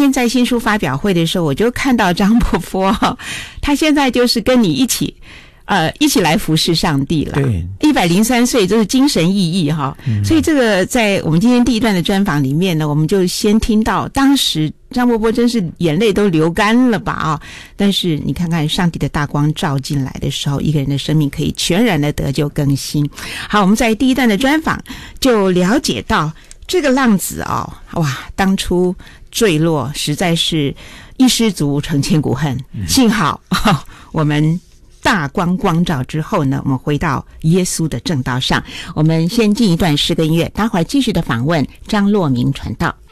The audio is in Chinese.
天在新书发表会的时候，我就看到张伯伯他现在就是跟你一起来服侍上帝了。 对 ，103岁就是精神奕奕哈。所以这个在我们今天第一段的专访里面呢，我们就先听到当时张伯伯真是眼泪都流干了吧但是你看看上帝的大光照进来的时候，一个人的生命可以全然的得救更新。好，我们在第一段的专访就了解到这个浪子哇，当初坠落实在是一失足成千古恨，幸好我们大光光照之后呢，我们回到耶稣的正道上。我们先进一段诗歌音乐，待会儿继续的访问张若明传道。